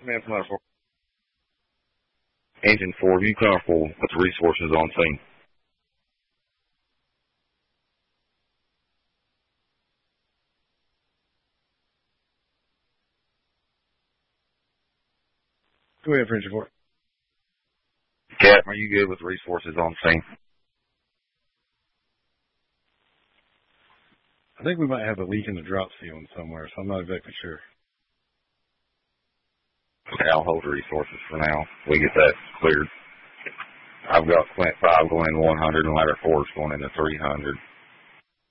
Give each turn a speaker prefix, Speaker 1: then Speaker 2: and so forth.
Speaker 1: Man, Engine 4, are you comfortable with the resources on scene?
Speaker 2: Go ahead, Engine 4.
Speaker 1: Cap, are you good with the resources on scene?
Speaker 2: I think we might have a leak in the drop ceiling somewhere, so I'm not exactly sure.
Speaker 1: Okay, I'll hold the resources for now. We get that cleared. I've got Flint 5 going in 100 and ladder 4 is going into 300.